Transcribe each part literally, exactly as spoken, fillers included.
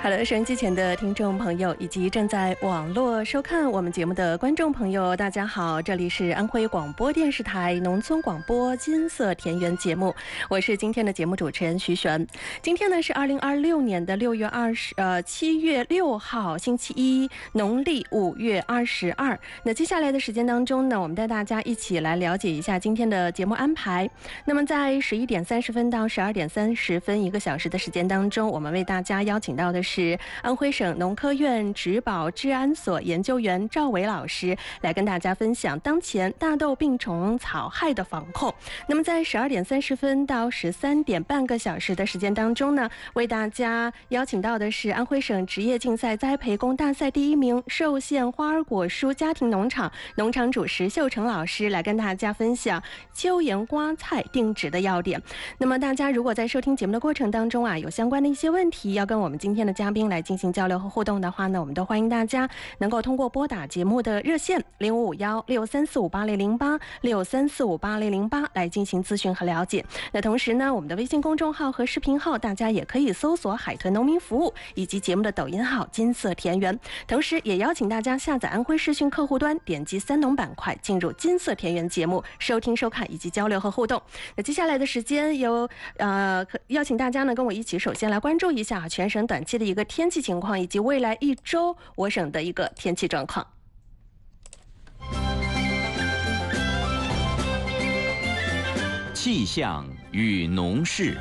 好了，收音机前的听众朋友以及正在网络收看我们节目的观众朋友，大家好，这里是安徽广播电视台农村广播金色田园节目，我是今天的节目主持人徐璇。今天呢是二零二六年的六月二十呃七月六号星期一，农历五月二十二。那接下来的时间当中呢，我们带大家一起来了解一下今天的节目安排。那么在十一点三十分到十二点三十分一个小时的时间当中，我们为大家邀请到的是是安徽省农科院植保治安所研究员赵伟老师来跟大家分享当前大豆病虫草害的防控。那么在十二点三十分到十三点半个小时的时间当中呢，为大家邀请到的是安徽省职业竞赛栽培工大赛第一名寿县花儿果蔬家庭农场农场主石秀成老师来跟大家分享秋盐瓜菜定植的要点。那么大家如果在收听节目的过程当中啊，有相关的一些问题要跟我们今天的嘉宾来进行交流和互动的话呢，我们都欢迎大家能够通过拨打节目的热线零五五幺六三四五八零零八六三四五八零零八来进行咨询和了解。那同时呢，我们的微信公众号和视频号大家也可以搜索海豚农民服务以及节目的抖音号金色田园，同时也邀请大家下载安徽视讯客户端，点击三农板块进入金色田园节目收听收看以及交流和互动。那接下来的时间有呃邀请大家呢跟我一起首先来关注一下全省短期的一个天气情况以及未来一周我省的一个天气状况。 气象与农事。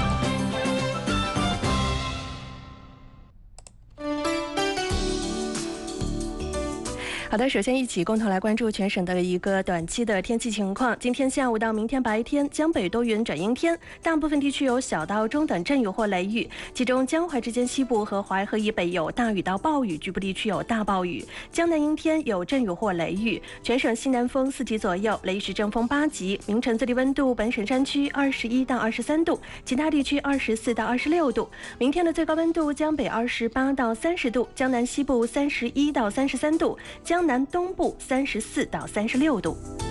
好的，首先一起共同来关注全省的一个短期的天气情况。今天下午到明天白天，江北多云转阴天，大部分地区有小到中等阵雨或雷雨，其中江淮之间西部和淮河以北有大雨到暴雨，局部地区有大暴雨。江南阴天有阵雨或雷雨，全省西南风四级左右，雷雨时阵风八级。明晨最低温度，本省山区二十一到二十三度，其他地区二十四到二十六度。明天的最高温度，江北二十八到三十度，江南西部三十一到三十三度，江江南东部三十四到三十六度。